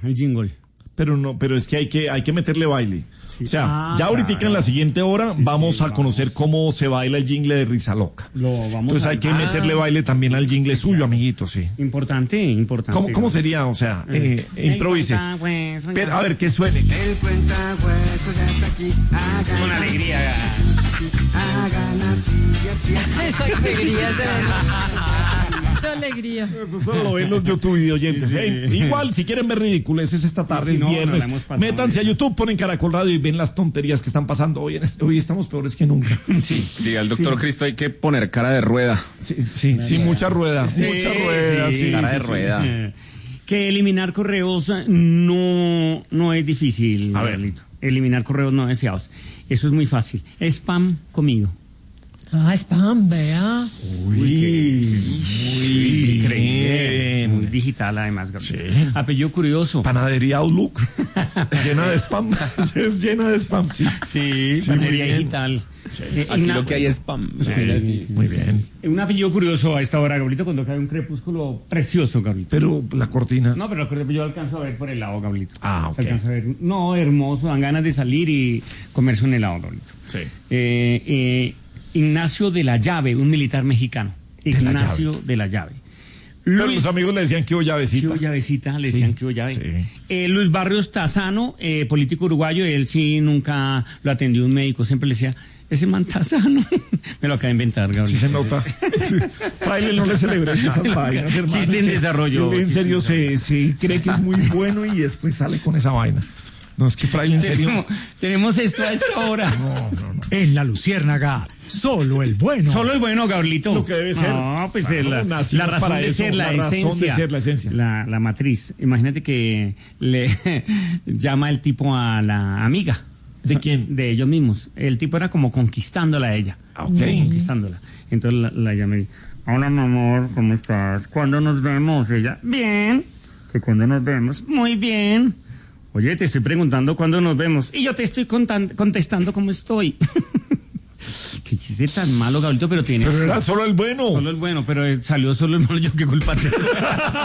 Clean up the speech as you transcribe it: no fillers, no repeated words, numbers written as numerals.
el jingle. Pero es que hay que meterle baile. Sí. O sea, ya ahorita en la siguiente hora vamos a conocer cómo se baila el jingle de Risa Loca. Entonces hay que meterle baile también al jingle suyo, amiguito, sí. Importante. ¿Cómo sería? O sea, improvise. Pero, a ver, que suene. El cuentahuesos ya está aquí. Con alegría. Hagan así. Esa alegría, esa alegría. Eso solo lo ven los YouTube video oyentes. Sí. Igual, si quieren ver ridiculeces esta tarde, Sí, es no, viernes, la hemos pasado métanse a bien. YouTube, ponen Caracol Radio y ven las tonterías que están pasando hoy. Hoy estamos peores que nunca. Sí, diga el doctor Cristo, hay que poner cara de rueda. Sí, mucha rueda. Mucha rueda, sí. Cara de rueda. Que eliminar correos no es difícil, A ver. Carlito. Eliminar correos no deseados. Eso es muy fácil. Spam comido. Spam, vea. Uy, Increíble. Muy bien. digital, además, Gabriel. Sí. Apellido curioso. Panadería Outlook, llena de spam. Es llena de spam, sí. Sí, Sí, panadería muy bien. digital. Aquí lo que hay es spam. Sí, muy bien. Un apellido curioso a esta hora, Gabrielito, cuando cae un crepúsculo precioso, Gabrielito. Pero la cortina. No, pero yo alcanzo a ver por el lado, Gabrielito. Ah, ok. Se alcanza a ver. No, hermoso, dan ganas de salir y comerse un helado, Gabrielito. Sí. Ignacio de la Llave, un militar mexicano. Ignacio de la Llave. Pero los amigos le decían que hubo llavecita. Que hubo llavecita, le decían que hubo llave. Sí. Luis Barrios Tazano, político uruguayo, él sí nunca lo atendió un médico, siempre le decía, ese man Tazano. Me lo acaba de inventar, Gabriel. Sí se nota. Fraile no le celebra esas vainas, hermano. Chiste en desarrollo. En serio se cree que es muy bueno y después sale con esa vaina. No, es que Fraile en serio. Tenemos esto a esta hora. No. En La Luciérnaga, solo el bueno. Solo el bueno, Gabrielito. Lo que debe ser. No, pues Claro, la nacimos razón para de eso, ser, la la razón esencia. de ser, la esencia. La matriz. Imagínate que le llama el tipo a la amiga. ¿De quién? De ellos mismos. El tipo era como conquistándola a ella. Ah, ok. Conquistándola. Entonces la llamé. Hola, mi amor, ¿cómo estás? ¿Cuándo nos vemos? Ella, bien. ¿Que cuándo nos vemos? Muy bien. Oye, te estoy preguntando cuándo nos vemos. Y yo te estoy contestando cómo estoy. Qué chiste tan malo, Gabrielito, pero tiene... Pero era solo el bueno. Solo el bueno, pero salió solo el malo. Yo, ¿qué culpa tengo?